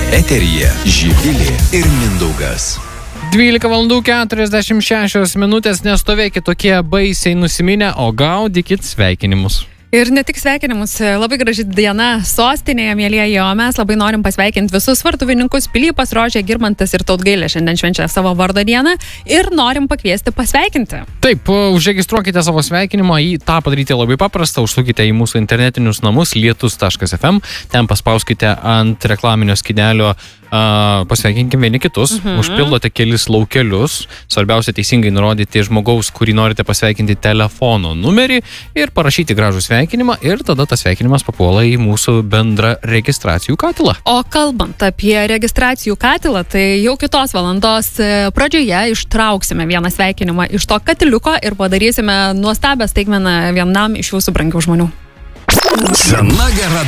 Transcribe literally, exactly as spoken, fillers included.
Eteryje Živilė ir Mindaugas. dvylika valandų keturiasdešimt šešios minutės, nestovėkit tokie baisiai nusiminę, o gaudykit sveikinimus. Ir ne tik sveikinimus, labai graži diena sostinėje, mėlyjeji, o mes labai norim pasveikinti visus vartuvininkus. Pilypas, Rožė, Girmantas ir Tautgailė šiandien švenčia savo vardo dieną ir norim pakviesti pasveikinti. Taip, užregistruokite savo sveikinimą, į tą padaryti labai paprasta, užsukite į mūsų internetinius namus lietus taškas ef em, ten paspauskite ant reklaminio skydelio Uh, pasveikinkim vieni kitus, mhm. užpildote kelis laukelius, svarbiausia teisingai nurodyti žmogaus, kurį norite pasveikinti telefono numerį ir parašyti gražų sveikinimą ir tada tas sveikinimas papuola į mūsų bendrą registracijų katilą. O kalbant apie registracijų katilą, tai jau kitos valandos pradžioje ištrauksime vieną sveikinimą iš to katiliuko ir padarysime nuostabią staigmeną vienam iš jūsų brangių žmonių. Sena gera